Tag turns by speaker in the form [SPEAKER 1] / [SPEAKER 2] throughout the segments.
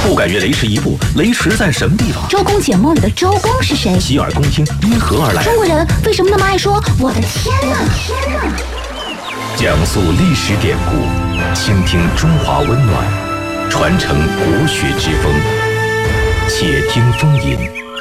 [SPEAKER 1] 不敢越雷池一步，雷池在什么地方？
[SPEAKER 2] 周公解梦里的周公是谁？
[SPEAKER 1] 洗耳恭听，因何而来？
[SPEAKER 2] 中国人为什么那么爱说我的天哪？
[SPEAKER 1] 讲述历史典故，倾听中华温暖，传承国学之风。且听风吟。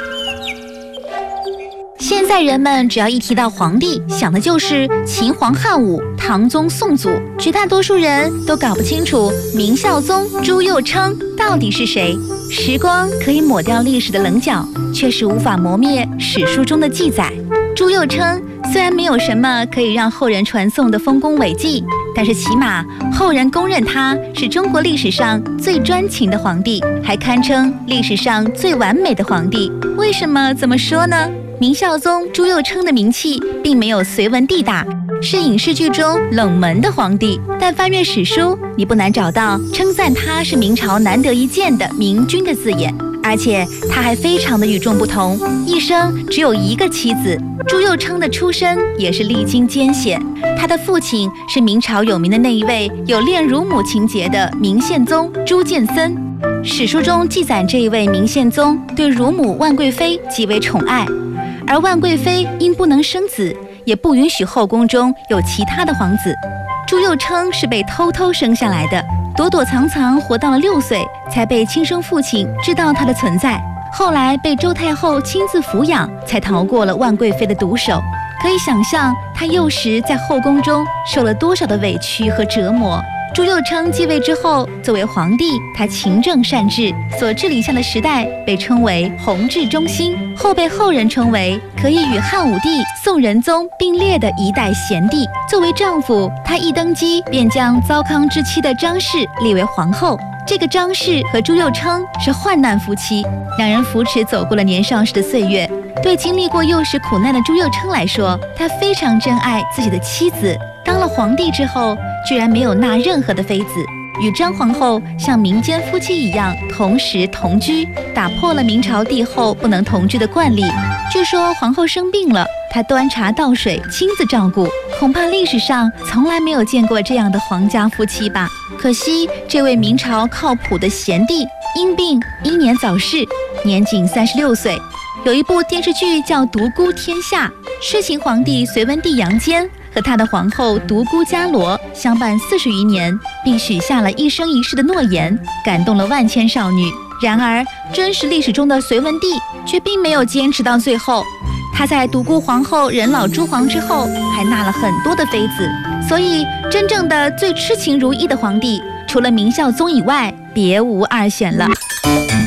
[SPEAKER 2] 现在人们只要一提到皇帝，想的就是秦皇汉武、唐宗宋祖，绝大多数人都搞不清楚明孝宗朱佑樘到底是谁。时光可以抹掉历史的棱角，却是无法磨灭史书中的记载。朱佑樘虽然没有什么可以让后人传颂的丰功伟绩，但是起码后人公认他是中国历史上最专情的皇帝，还堪称历史上最完美的皇帝。为什么这么说呢？明孝宗朱佑樘的名气并没有隋文帝大，是影视剧中冷门的皇帝，但翻阅史书，你不难找到称赞他是明朝难得一见的明君的字眼。而且他还非常的与众不同，一生只有一个妻子。朱佑樘的出身也是历经艰险，他的父亲是明朝有名的那一位有恋乳母情节的明宪宗朱见森。史书中记载，这一位明宪宗对乳母万贵妃极为宠爱，而万贵妃因不能生子，也不允许后宫中有其他的皇子。朱佑樘是被偷偷生下来的，躲躲藏藏活到了6岁，才被亲生父亲知道他的存在。后来被周太后亲自抚养，才逃过了万贵妃的毒手。可以想象他幼时在后宫中受了多少的委屈和折磨。朱佑樘继位之后，作为皇帝，他勤政善治，所治理下的时代被称为弘治中兴，后被后人称为可以与汉武帝、宋仁宗并列的一代贤帝。作为丈夫，他一登基便将糟糠之妻的张氏立为皇后。这个张氏和朱佑樘是患难夫妻，两人扶持走过了年少时的岁月。对经历过幼时苦难的朱佑樘来说，他非常珍爱自己的妻子。当了皇帝之后，居然没有纳任何的妃子，与张皇后像民间夫妻一样同时同居，打破了明朝帝后不能同居的惯例。据说皇后生病了，他端茶倒水亲自照顾，恐怕历史上从来没有见过这样的皇家夫妻吧。可惜这位明朝靠谱的贤帝因病英年早逝，年仅36岁。有一部电视剧叫《独孤天下》，睡秦皇帝隋文帝杨坚和他的皇后独孤伽罗相伴40余年，并许下了一生一世的诺言，感动了万千少女。然而真实历史中的隋文帝却并没有坚持到最后，他在独孤皇后人老珠黄之后，还纳了很多的妃子。所以真正的最痴情如一的皇帝，除了明孝宗以外，别无二选了。